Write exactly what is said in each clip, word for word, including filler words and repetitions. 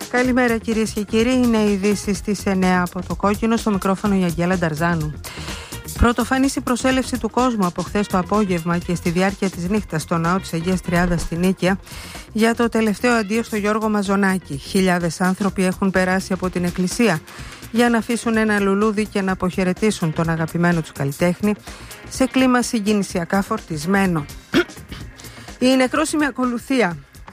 Καλημέρα κυρίες και κύριοι, είναι οι ειδήσεις στις εννέα από το Κόκκινο, στο μικρόφωνο η Αγγέλα Νταρζάνου. Πρωτοφανής η προσέλευση του κόσμου από χθες το απόγευμα και στη διάρκεια της νύχτας στο ναό της Αγίας Τριάδας στη Νίκαια για το τελευταίο αντίο στο Γιώργο Μαζονάκη. Χιλιάδες άνθρωποι έχουν περάσει από την εκκλησία για να αφήσουν ένα λουλούδι και να αποχαιρετήσουν τον αγαπημένο τους καλλιτέχνη σε κλίμα συγκινησιακά φορτισμένο. Η νεκρόσιμη ακολουθία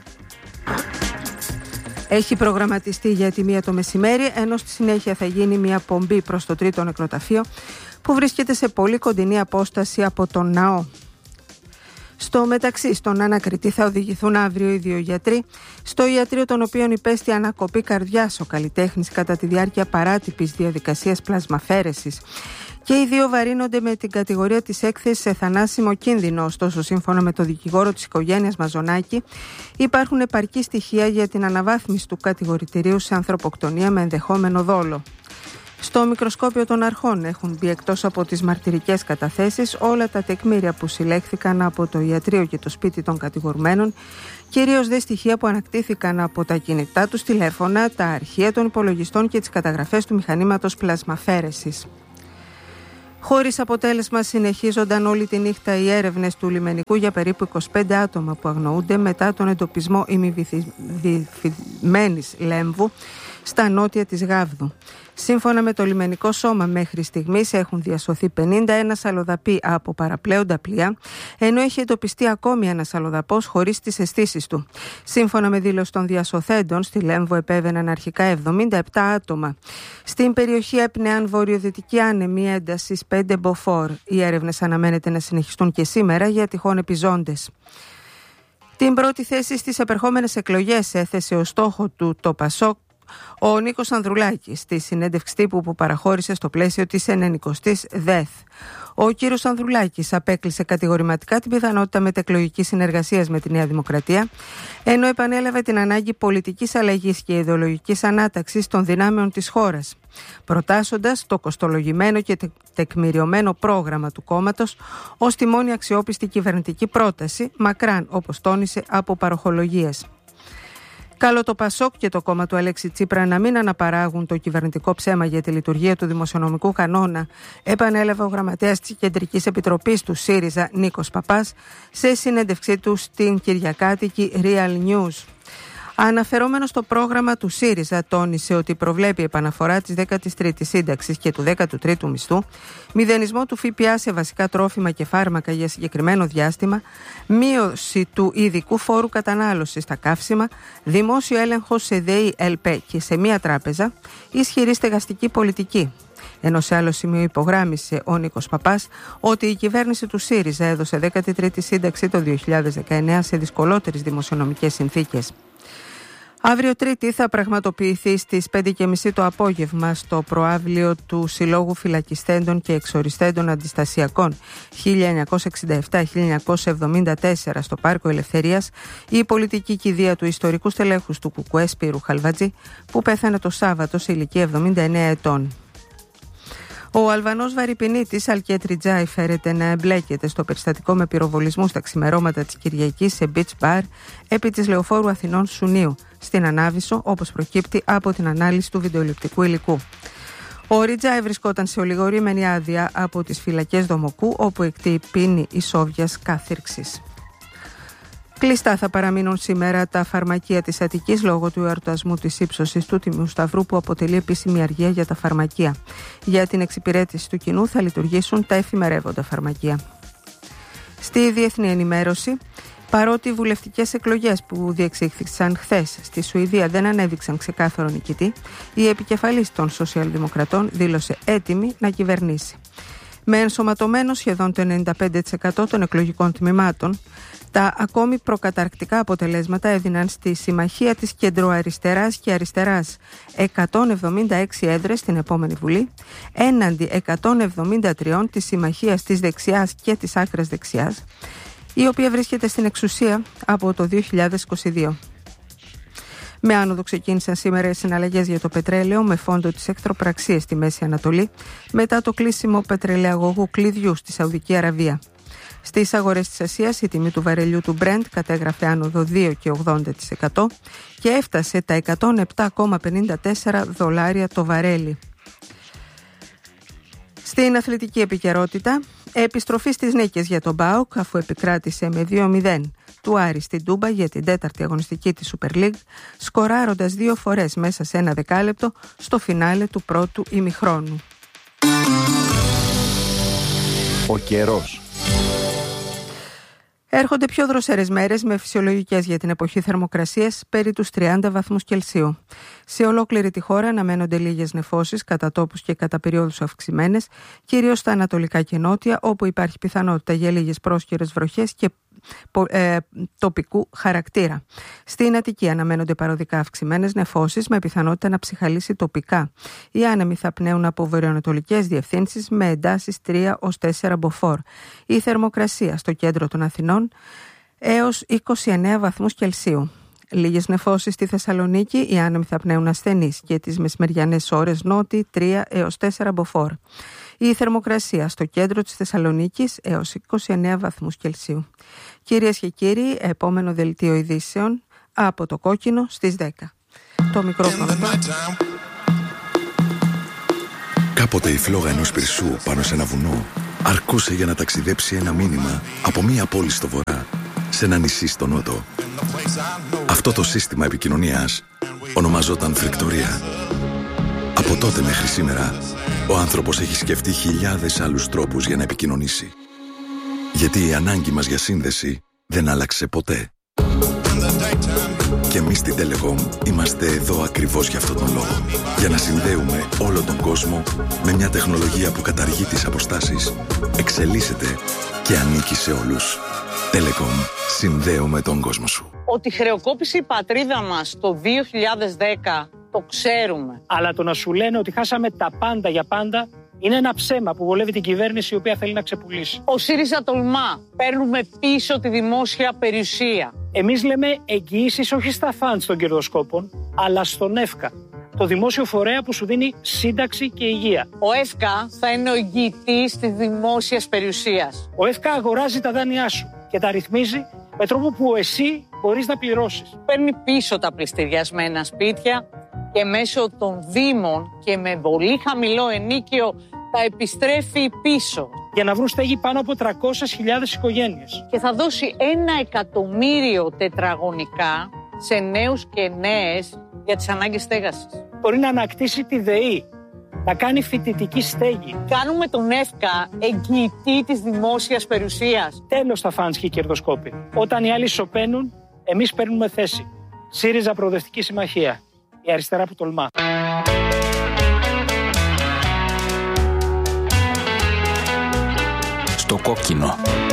έχει προγραμματιστεί για τη μία το μεσημέρι, ενώ στη συνέχεια θα γίνει μια πομπή προς το τρίτο νεκροταφείο που βρίσκεται σε πολύ κοντινή απόσταση από τον ναό. Στο μεταξύ, στον ανακριτή θα οδηγηθούν αύριο οι δύο γιατροί, στο ιατρείο των οποίων υπέστη ανακοπή καρδιάς ο καλλιτέχνης κατά τη διάρκεια παράτυπης διαδικασίας πλασμαφέρεσης. Και οι δύο βαρύνονται με την κατηγορία της έκθεσης σε θανάσιμο κίνδυνο. Ωστόσο, σύμφωνα με το δικηγόρο της οικογένειας Μαζονάκη, υπάρχουν επαρκή στοιχεία για την αναβάθμιση του κατηγορητηρίου σε ανθρωποκτονία με ενδεχόμενο δόλο. Στο μικροσκόπιο των αρχών έχουν μπει, εκτός από τις μαρτυρικές καταθέσεις, όλα τα τεκμήρια που συλλέχθηκαν από το ιατρείο και το σπίτι των κατηγορουμένων, κυρίως δε στοιχεία που ανακτήθηκαν από τα κινητά τους τηλέφωνα, τα αρχεία των υπολογιστών και τις καταγραφές του μηχανήματος πλασμαφέρεσης. Χωρίς αποτέλεσμα συνεχίζονταν όλη τη νύχτα οι έρευνες του λιμενικού για περίπου είκοσι πέντε άτομα που αγνοούνται μετά τον εντοπισμό ημιβυθισμένης λέμβου στα νότια της Γάβδου. Σύμφωνα με το λιμενικό σώμα, μέχρι στιγμής έχουν διασωθεί πενήντα ένα αλλοδαποί από παραπλέοντα πλοία, ενώ έχει εντοπιστεί ακόμη ένας αλλοδαπός χωρίς τις αισθήσεις του. Σύμφωνα με δήλωση των διασωθέντων, στη Λέμβο επέβαιναν αρχικά εβδομήντα επτά άτομα. Στην περιοχή έπνεαν βορειοδυτική άνεμη έντασης πέντε μποφόρ. Οι έρευνες αναμένεται να συνεχιστούν και σήμερα για τυχόν επιζώντες. Την πρώτη θέση στις επερχόμενες εκλογές έθεσε ως στόχο του το Πασόκ ο Νίκος Ανδρουλάκης στη συνέντευξη τύπου που παραχώρησε στο πλαίσιο της ενενηκοστής ΔΕΘ. Ο κύριος Ανδρουλάκης απέκλεισε κατηγορηματικά την πιθανότητα μετεκλογικής συνεργασίας με τη Νέα Δημοκρατία, ενώ επανέλαβε την ανάγκη πολιτικής αλλαγής και ιδεολογικής ανάταξης των δυνάμεων της χώρας, προτάσσοντας το κοστολογημένο και τεκμηριωμένο πρόγραμμα του κόμματος ως τη μόνη αξιόπιστη κυβερνητική πρόταση, μακράν, όπως τόνισε, από παροχολογίες. Καλό το Πασόκ και το κόμμα του Αλέξη Τσίπρα να μην αναπαράγουν το κυβερνητικό ψέμα για τη λειτουργία του δημοσιονομικού κανόνα, επανέλαβε ο γραμματέας της Κεντρικής Επιτροπής του ΣΥΡΙΖΑ, Νίκος Παπάς, σε συνέντευξή του στην κυριακάτικη Real News. Αναφερόμενο στο πρόγραμμα του ΣΥΡΙΖΑ, τόνισε ότι προβλέπει επαναφορά της δέκατης τρίτης σύνταξης και του δέκατου τρίτου μισθού, μηδενισμό του ΦΠΑ σε βασικά τρόφιμα και φάρμακα για συγκεκριμένο διάστημα, μείωση του ειδικού φόρου κατανάλωσης στα καύσιμα, δημόσιο έλεγχο σε ΔΕΗ, ΕΛΠΕ και σε μία τράπεζα, ισχυρή στεγαστική πολιτική. Ενώ σε άλλο σημείο υπογράμμισε ο Νίκος Παπάς ότι η κυβέρνηση του ΣΥΡΙΖΑ έδωσε δέκατη τρίτη σύνταξη το δύο χιλιάδες δεκαεννέα σε δυσκολότερες δημοσιονομικές συνθήκες. Αύριο Τρίτη θα πραγματοποιηθεί στις πέντε και μισή το απόγευμα στο προαύλιο του Συλλόγου Φυλακιστέντων και Εξοριστέντων Αντιστασιακών χίλια εννιακόσια εξήντα επτά με χίλια εννιακόσια εβδομήντα τέσσερα στο Πάρκο Ελευθερίας η πολιτική κηδεία του ιστορικού στελέχους του Κουκουέ Σπύρου Χαλβατζή, που πέθανε το Σάββατο σε ηλικία εβδομήντα εννέα ετών. Ο Αλβανός βαρυπινίτης Αλκέτρι Τζάι φέρεται να εμπλέκεται στο περιστατικό με πυροβολισμού στα ξημερώματα της Κυριακής σε beach bar επί της Λεωφόρου Αθηνών Σουνίου, στην Ανάβησο, όπως προκύπτει από την ανάλυση του βιντεοληπτικού υλικού. Ο Ριτζάι βρισκόταν σε ολιγορήμενη άδεια από τις φυλακές Δομοκού, όπου εκτεί ποινή ισόβιας κάθυρξης. Κλειστά θα παραμείνουν σήμερα τα φαρμακεία της Αττικής λόγω του εορτασμού της ύψωσης του Τιμίου Σταυρού, που αποτελεί επίσημη αργία για τα φαρμακεία. Για την εξυπηρέτηση του κοινού θα λειτουργήσουν τα εφημερεύοντα φαρμακεία. Στη διεθνή ενημέρωση, παρότι οι βουλευτικές εκλογές που διεξήχθησαν χθες στη Σουηδία δεν ανέδειξαν ξεκάθαρο νικητή, η επικεφαλής των Σοσιαλδημοκρατών δήλωσε έτοιμη να κυβερνήσει. Με ενσωματωμένο σχεδόν το ενενήντα πέντε τοις εκατό των εκλογικών τμήματων, τα ακόμη προκαταρκτικά αποτελέσματα έδιναν στη συμμαχία της κεντροαριστεράς και αριστεράς εκατόν εβδομήντα έξι έδρες στην επόμενη Βουλή, έναντι εκατόν εβδομήντα τρία της συμμαχίας της δεξιάς και της άκρας δεξιάς, η οποία βρίσκεται στην εξουσία από το δύο χιλιάδες είκοσι δύο. Με άνοδο ξεκίνησαν σήμερα οι συναλλαγές για το πετρέλαιο με φόντο τις εχθροπραξίες στη Μέση Ανατολή μετά το κλείσιμο πετρελαιαγωγού κλειδιού στη Σαουδική Αραβία. Στις αγορές της Ασίας η τιμή του βαρελιού του Brent κατέγραφε άνοδο δύο κόμμα ογδόντα τοις εκατό και έφτασε τα εκατόν επτά κόμμα πενήντα τέσσερα δολάρια το βαρέλι. Στην αθλητική επικαιρότητα, επιστροφή στις νίκες για τον ΠΑΟΚ αφού επικράτησε με δύο μηδέν του Άρη στην Τούμπα για την τέταρτη αγωνιστική της Super League, σκοράροντας δύο φορές μέσα σε ένα δεκάλεπτο στο φινάλε του πρώτου ημιχρόνου. Ο καιρός. Έρχονται πιο δροσερές μέρες με φυσιολογικές για την εποχή θερμοκρασίες περί τους τριάντα βαθμούς Κελσίου. Σε ολόκληρη τη χώρα αναμένονται λίγες νεφώσεις κατά τόπους και κατά περιόδους αυξημένες, κυρίως στα ανατολικά και νότια, όπου υπάρχει πιθανότητα για λίγες πρόσκαιρες βροχές και ε, τοπικού χαρακτήρα. Στην Αττική αναμένονται παροδικά αυξημένες νεφώσεις με πιθανότητα να ψυχαλίσει τοπικά. Οι άνεμοι θα πνέουν από βορειοανατολικές διευθύνσεις με εντάσεις τρία έως τέσσερα μποφόρ. Η θερμοκρασία στο κέντρο των Αθηνών έως είκοσι εννέα βαθμούς Κελσίου. Λίγες νεφώσεις στη Θεσσαλονίκη, οι άνεμοι θα πνέουν ασθενείς και τις μεσημεριανές ώρες νότι τρία έως τέσσερα μποφόρ. Η θερμοκρασία στο κέντρο της Θεσσαλονίκης έως είκοσι εννέα βαθμούς Κελσίου. Κυρίες και κύριοι, επόμενο δελτίο ειδήσεων από το Κόκκινο στις δέκα. Το μικρόφωνο. Κάποτε η φλόγα ενός πυρσού πάνω σε ένα βουνό αρκούσε για να ταξιδέψει ένα μήνυμα από μία πόλη στο βορρά σε ένα νησί στο νότο. Αυτό το σύστημα επικοινωνίας ονομαζόταν φρικτορία. Από τότε μέχρι σήμερα, ο άνθρωπος έχει σκεφτεί χιλιάδες άλλους τρόπους για να επικοινωνήσει. Γιατί η ανάγκη μας για σύνδεση δεν άλλαξε ποτέ. Και εμείς στην Telecom είμαστε εδώ ακριβώς για αυτόν τον λόγο. Για να συνδέουμε όλο τον κόσμο με μια τεχνολογία που καταργεί τις αποστάσεις, εξελίσσεται και ανήκει σε όλους. Telecom. Συνδέουμε τον κόσμο σου. Ότι χρεοκόπησε η πατρίδα μας το δύο χιλιάδες δέκα, το ξέρουμε. Αλλά το να σου λένε ότι χάσαμε τα πάντα για πάντα είναι ένα ψέμα που βολεύει την κυβέρνηση η οποία θέλει να ξεπουλήσει. Ο ΣΥΡΙΖΑ τολμά. Παίρνουμε πίσω τη δημόσια περιουσία. Εμείς λέμε εγγυήσεις όχι στα φαντς των κερδοσκόπων, αλλά στον ΕΦΚΑ. Το δημόσιο φορέα που σου δίνει σύνταξη και υγεία. Ο ΕΦΚΑ θα είναι ο εγγυητής της δημόσιας περιουσίας. Ο ΕΦΚΑ αγοράζει τα δάνειά σου και τα ρυθμίζει με τρόπο που εσύ μπορείς να πληρώσεις. Παίρνει πίσω τα πληστηριασμένα σπίτια και μέσω των δήμων και με πολύ χαμηλό ενίκιο τα επιστρέφει πίσω. Για να βρουν στέγη πάνω από τριακόσιες χιλιάδες οικογένειες. Και θα δώσει ένα εκατομμύριο τετραγωνικά σε νέους και νέες για τις ανάγκες στέγασης. Μπορεί να ανακτήσει τη ΔΕΗ, να κάνει φοιτητική στέγη. Κάνουμε τον ΕΦΚΑ εγγυητή της δημόσιας περιουσίας. Τέλος τα φαντς και οι κερδοσκόποι. Όταν οι άλλοι σωπαίνουν, εμείς παίρνουμε θέση. ΣΥΡΙΖΑ Προοδευτική Συμμαχία. Η αριστερά που τολμά. Στο Κόκκινο.